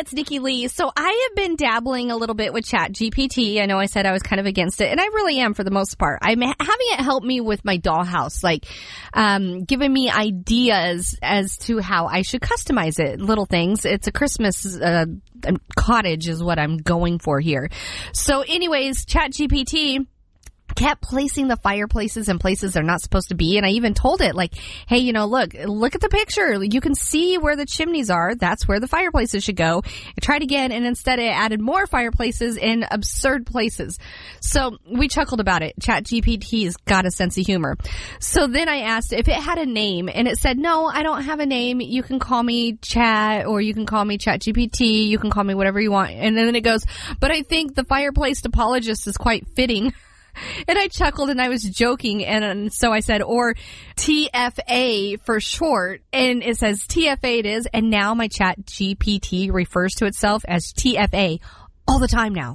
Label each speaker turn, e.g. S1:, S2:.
S1: it's Nikki Lee. So I have been dabbling a little bit with ChatGPT. I know I said I was kind of against it, and I really am for the most part. I'm having it help me with my dollhouse, like giving me ideas as to how I should customize it. Little things. It's a Christmas cottage is what I'm going for here. So anyways, ChatGPT kept placing the fireplaces in places they're not supposed to be. And I even told it, like, hey, look at the picture. You can see where the chimneys are. That's where the fireplaces should go. I tried again, and instead it added more fireplaces in absurd places. So we chuckled about it. ChatGPT's got a sense of humor. So then I asked if it had a name, and it said, no, I don't have a name. You can call me Chat, or you can call me ChatGPT. You can call me whatever you want. And then it goes, but I think the fireplace topologist is quite fitting. And I chuckled and I was joking. And so I said, or TFA for short. And it says TFA it is. And now my Chat GPT refers to itself as TFA all the time now.